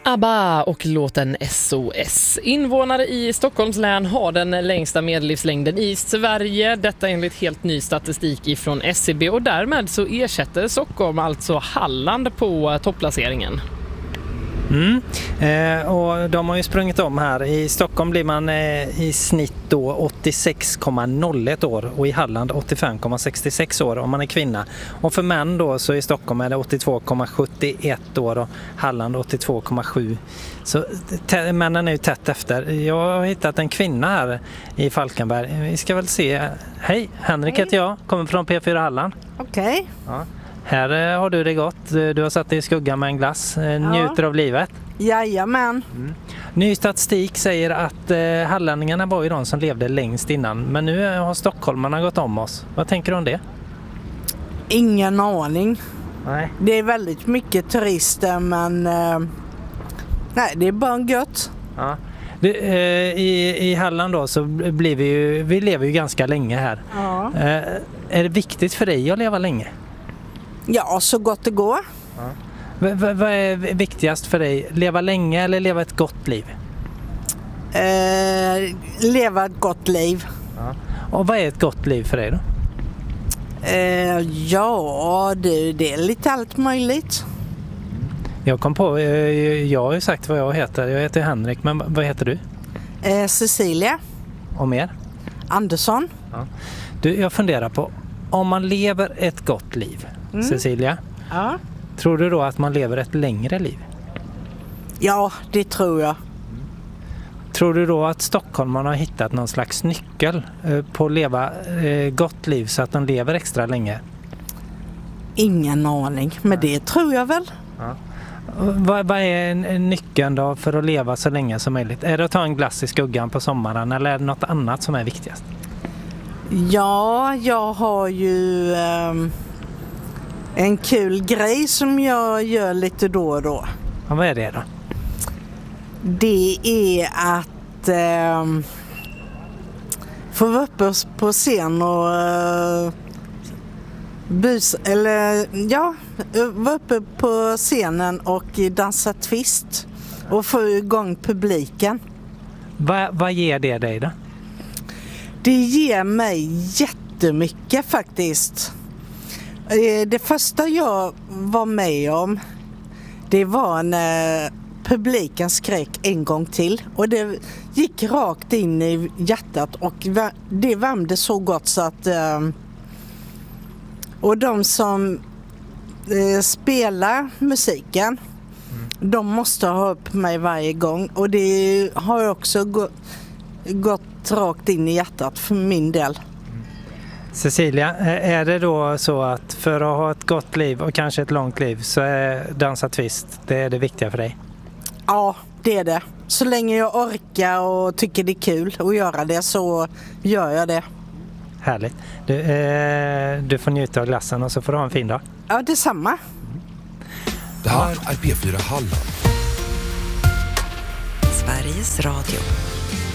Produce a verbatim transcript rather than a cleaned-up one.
ABBA och låten S O S. Invånare i Stockholms län har den längsta medellivslängden i Sverige. Detta enligt helt ny statistik från S C B, och därmed så ersätter Stockholm alltså Halland på topplaceringen. Mm. Eh, och de har ju sprungit om här. I Stockholm blir man eh, i snitt då åttiosex komma noll ett år och i Halland åttiofem komma sextiosex år om man är kvinna. Och för män då så i Stockholm är det åttiotvå komma sjuttioett år och Halland åttiotvå komma sju. Så t- männen är ju tätt efter. Jag har hittat en kvinna här i Falkenberg. Vi ska väl se. Hej, Henrik heter jag. Kommer från P fyra Halland. Okej. Okay. Ja. Här har du det gott. Du har satt dig i skuggan med en glass. Njuter ja. av livet. Jajamän. Mm. Ny statistik säger att eh, hallänningarna var ju de som levde längst innan. Men nu har stockholmarna gått om oss. Vad tänker du om det? Ingen aning. Nej. Det är väldigt mycket turister, men eh, nej, det är bara gött. Ja. Det, eh, i, I Halland då så blir vi ju, vi lever ju ganska länge här. Ja. Eh, är det viktigt för dig att leva länge? Ja, så gott det går. Ja. V- v- vad är viktigast för dig? Leva länge eller leva ett gott liv? Eh, leva ett gott liv. Ja. Och vad är ett gott liv för dig då? Eh, ja, det, det är lite allt möjligt. Jag kom på, eh, jag har ju sagt vad jag heter. Jag heter Henrik, men vad heter du? Eh, Cecilia. Och mer? Andersson. Ja. Du, jag funderar på, om man lever ett gott liv, mm. Cecilia, ja. Tror du då att man lever ett längre liv? Ja, det tror jag. Tror du då att stockholmarna har hittat någon slags nyckel eh, på att leva eh, gott liv så att de lever extra länge? Ingen aning, men ja. Det tror jag väl. Ja. Vad, vad är nyckeln då för att leva så länge som möjligt? Är det att ta en glass i skuggan på sommaren eller är det något annat som är viktigast? Ja, jag har ju eh, en kul grej som jag gör lite då och då. Ja, vad är det då? Det är att eh, få vara uppe på scen och eh, bus, eller ja, vara uppe på scenen och dansa twist och få igång publiken. Va, vad ger det dig då? Det ger mig jättemycket faktiskt. Det första jag var med om, det var när publiken skrek en gång till. Och det gick rakt in i hjärtat och det värmde så gott så att... Och de som spelar musiken, mm. de måste ha upp mig varje gång. Och det har också gått, gått rakt in i hjärtat för min del. Cecilia, är det då så att för att ha ett gott liv och kanske ett långt liv så är dansa twist, det är det viktiga för dig? Ja, det är det. Så länge jag orkar och tycker det är kul att göra det så gör jag det. Härligt. Du, eh, du får njuta av glassen och så får du ha en fin dag. Ja, detsamma. Det här är P fyra Halland. Sveriges Radio.